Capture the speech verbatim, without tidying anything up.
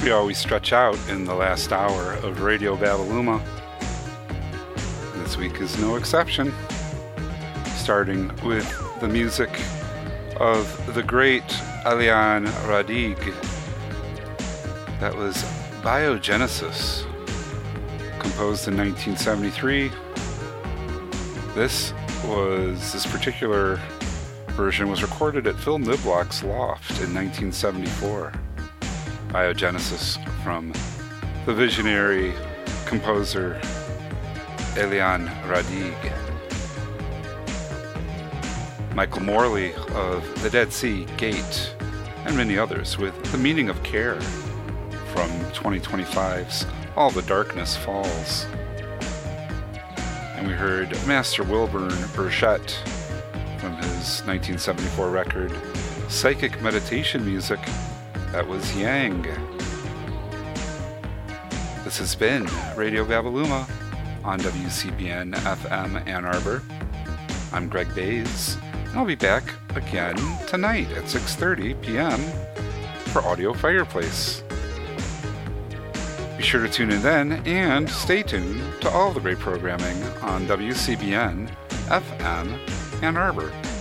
we always stretch out in the last hour of Radio Babaluma. This week is no exception, starting with the music of the great Eliane Radigue. That was Biogenesis, composed in nineteen seventy-three. This was, this particular version was recorded at Phil Niblock's loft in nineteen seventy-four. Biogenesis from the visionary composer Eliane Radigue. Michael Morley of The Dead Sea, Gate, and many others with The Meaning of Care from twenty twenty-five's All the Darkness Falls. And we heard Master Wilburn Burchett from his nineteen seventy-four record Psychic Meditation Music. That was Yang. This has been Radio Babaluma on W C B N F M Ann Arbor. I'm Greg Bays, and I'll be back again tonight at six thirty p.m. for Audio Fireplace. Be sure to tune in then, and stay tuned to all the great programming on W C B N F M Ann Arbor.